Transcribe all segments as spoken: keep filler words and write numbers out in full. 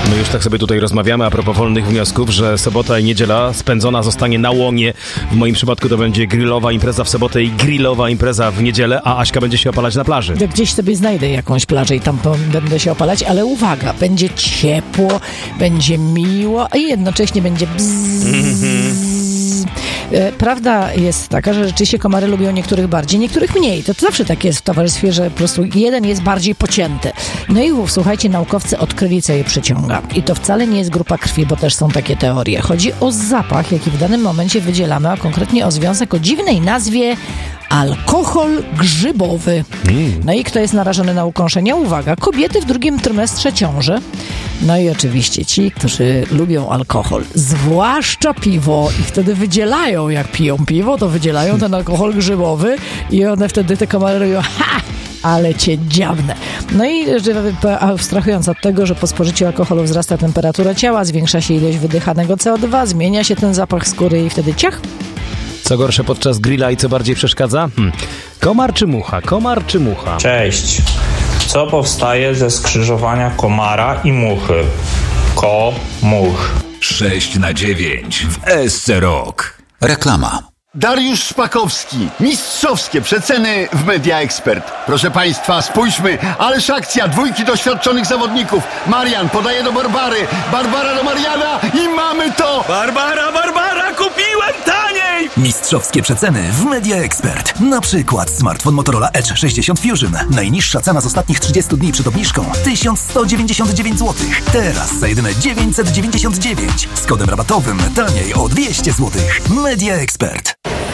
My już tak sobie tutaj rozmawiamy a propos wolnych wniosków, że sobota i niedziela spędzona zostanie na łonie. W moim przypadku to będzie grillowa impreza w sobotę i grillowa impreza w niedzielę, a Aśka będzie się opalać na plaży. Gdzieś sobie znajdę jakąś plażę i tam będę się opalać, ale uwaga, będzie ciepło, będzie miło, a jednocześnie będzie bzzz. Mm-hmm. Prawda jest taka, że rzeczywiście komary lubią niektórych bardziej, niektórych mniej. To zawsze tak jest w towarzystwie, że po prostu jeden jest bardziej pocięty. No i słuchajcie, naukowcy odkryli, co je przyciąga. I to wcale nie jest grupa krwi, bo też są takie teorie. Chodzi o zapach, jaki w danym momencie wydzielamy, a konkretnie o związek o dziwnej nazwie alkohol grzybowy. Mm. No i kto jest narażony na ukąszenia? Uwaga, kobiety w drugim trymestrze ciąży. No i oczywiście ci, którzy lubią alkohol, zwłaszcza piwo i wtedy wydzielają, jak piją piwo, to wydzielają ten alkohol grzybowy i one wtedy te komary robią ha! Ale cię dziabnę. No i abstrahując od tego, że po spożyciu alkoholu wzrasta temperatura ciała, zwiększa się ilość wydychanego C O dwa, zmienia się ten zapach skóry i wtedy ciach. Co gorsze podczas grilla i co bardziej przeszkadza? Hmm. Komar czy mucha? Komar czy mucha? Cześć. Co powstaje ze skrzyżowania komara i muchy? Ko-much. sześć na dziewięć w S C Rock. Reklama. Dariusz Szpakowski. Mistrzowskie przeceny w Media Expert. Proszę Państwa, spójrzmy. Ależ akcja. Dwójki doświadczonych zawodników. Marian podaje do Barbary. Barbara do Mariana i mamy to! Barbara, Barbara, kupiłem taniej! Mistrzowskie przeceny w Media Expert. Na przykład smartfon Motorola Edge sześćdziesiąt Fusion. Najniższa cena z ostatnich trzydziestu dni przed obniżką tysiąc sto dziewięćdziesiąt dziewięć złotych. Teraz za jedyne dziewięćset dziewięćdziesiąt dziewięć. Z kodem rabatowym taniej o dwieście złotych. Media Expert.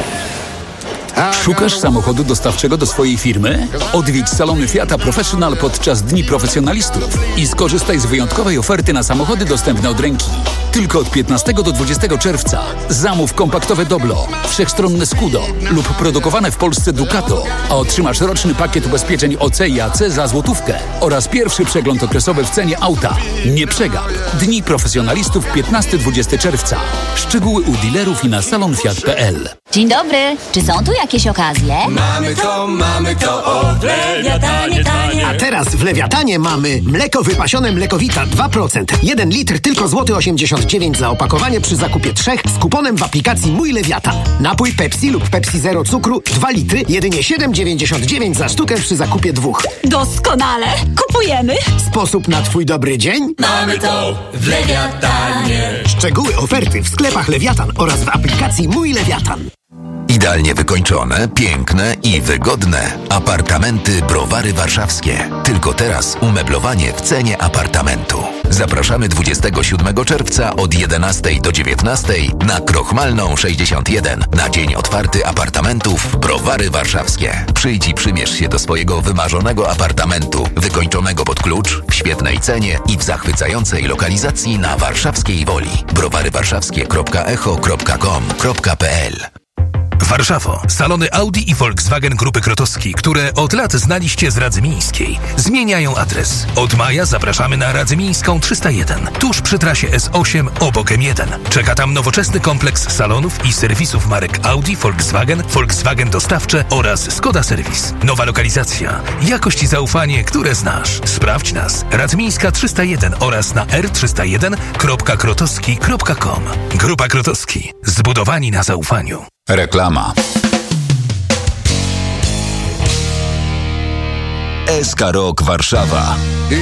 Szukasz samochodu dostawczego do swojej firmy? Odwiedź salony Fiata Professional podczas Dni Profesjonalistów i skorzystaj z wyjątkowej oferty na samochody dostępne od ręki. Tylko od piętnastego do dwudziestego czerwca zamów kompaktowe Doblo, wszechstronne Scudo lub produkowane w Polsce Ducato, a otrzymasz roczny pakiet ubezpieczeń O C i A C za złotówkę oraz pierwszy przegląd okresowy w cenie auta. Nie przegap. Dni Profesjonalistów piętnastego do dwudziestego czerwca. Szczegóły u dealerów i na salon fiat kropka p l. Dzień dobry. Czy są tu jakieś okazje? Mamy to, mamy to, o, w Lewiatanie tanie. A teraz w Lewiatanie mamy mleko wypasione Mlekowita dwa procent. jeden litr tylko złoty osiemdziesiąt dziewięć za opakowanie przy zakupie trzech z kuponem w aplikacji Mój Lewiatan. Napój Pepsi lub Pepsi Zero cukru dwa litry, jedynie siedem dziewięćdziesiąt dziewięć za sztukę przy zakupie dwóch. Doskonale. Kupujemy. Sposób na twój dobry dzień? Mamy to w Lewiatanie. Szczegóły oferty w sklepach Lewiatan oraz w aplikacji Mój Lewiatan. Idealnie wykończone, piękne i wygodne apartamenty Browary Warszawskie. Tylko teraz umeblowanie w cenie apartamentu. Zapraszamy dwudziestego siódmego czerwca od jedenastej do dziewiętnastej na Krochmalną sześćdziesiąt jeden na dzień otwarty apartamentów Browary Warszawskie. Przyjdź i przymierz się do swojego wymarzonego apartamentu, wykończonego pod klucz, w świetnej cenie i w zachwycającej lokalizacji na warszawskiej Woli. browary warszawskie kropka echo kropka com kropka p l. Warszawo. Salony Audi i Volkswagen Grupy Krotowski, które od lat znaliście z Radzy Miejskiej, zmieniają adres. Od maja zapraszamy na Radzę Miejską trzysta jeden, tuż przy trasie S osiem obok M jeden. Czeka tam nowoczesny kompleks salonów i serwisów marek Audi, Volkswagen, Volkswagen Dostawcze oraz Skoda Serwis. Nowa lokalizacja, jakość i zaufanie, które znasz. Sprawdź nas. Radza Miejska trzysta jeden oraz na r trzysta jeden kropka krotowski kropka com. Grupa Krotowski. Zbudowani na zaufaniu. Reklama. S K Rock Warszawa.